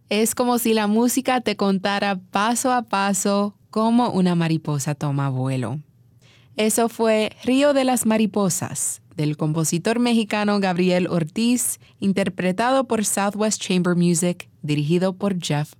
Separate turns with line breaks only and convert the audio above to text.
Es como si la música te contara paso a paso cómo una mariposa toma vuelo. Eso fue Río de las Mariposas, del compositor mexicano Gabriel Ortiz, interpretado por Southwest Chamber Music, dirigido por Jeff